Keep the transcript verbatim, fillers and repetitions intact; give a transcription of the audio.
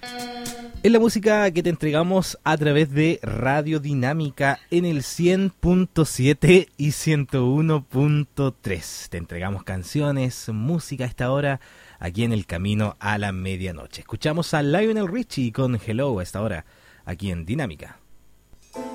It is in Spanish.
Es la música que te entregamos a través de Radio Dinámica en el cien punto siete y ciento uno punto tres. Te entregamos canciones, música a esta hora, aquí en el camino a la medianoche. Escuchamos a Lionel Richie con Hello a esta hora, aquí en Dinámica.